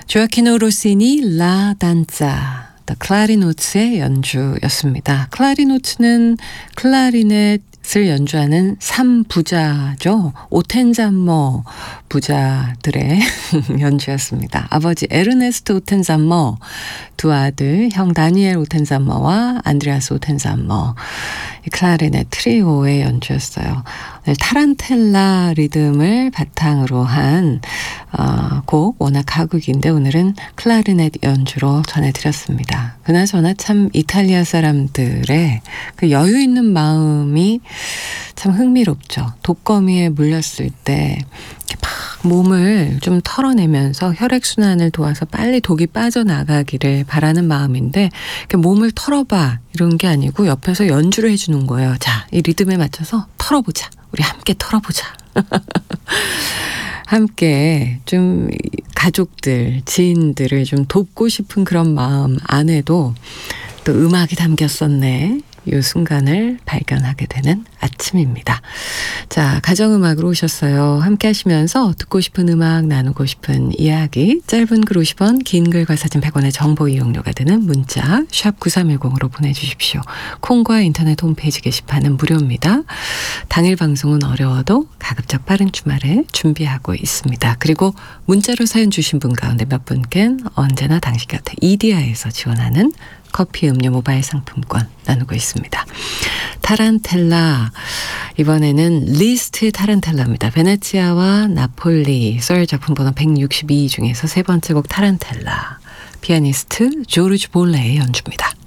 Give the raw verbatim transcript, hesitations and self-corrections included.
조아키노 로시니 라 단자 더 클라리노츠의 연주였습니다. 클라리노츠는 클라리넷을 연주하는 삼 부자죠. 오텐잠머 부자들의 연주였습니다. 아버지 에르네스트 오텐잠머, 두 아들 형 다니엘 오텐잠머와 안드레아스 오텐잠머, 클라리넷 트리오의 연주였어요. 타란텔라 리듬을 바탕으로 한 어, 곡, 워낙 가곡인데 오늘은 클라리넷 연주로 전해드렸습니다. 그나저나 참 이탈리아 사람들의 그 여유 있는 마음이 참 흥미롭죠. 독거미에 물렸을 때 이렇게 막 몸을 좀 털어내면서 혈액순환을 도와서 빨리 독이 빠져나가기를 바라는 마음인데 이렇게 몸을 털어봐 이런 게 아니고 옆에서 연주를 해주는 거예요. 자, 이 리듬에 맞춰서 털어보자. 우리 함께 털어보자. 함께 좀 가족들, 지인들을 좀 돕고 싶은 그런 마음 안에도 또 음악이 담겼었네. 이 순간을 발견하게 되는 아침입니다. 자, 가정음악으로 오셨어요. 함께 하시면서 듣고 싶은 음악, 나누고 싶은 이야기, 짧은 글 오십 원, 긴 글과 사진 백 원의 정보 이용료가 되는 문자 샵 구삼일공으로 보내주십시오. 콩과 인터넷 홈페이지 게시판은 무료입니다. 당일 방송은 어려워도 가급적 빠른 주말에 준비하고 있습니다. 그리고 문자로 사연 주신 분 가운데 몇 분께는 언제나 당신 곁에 이디야에서 지원하는 커피 음료 모바일 상품권 나누고 있습니다. 타란텔라, 이번에는 리스트의 타란텔라입니다. 베네치아와 나폴리, 소열 작품 번호 백육십이 중에서 세 번째 곡 타란텔라, 피아니스트 조르주 볼레의 연주입니다.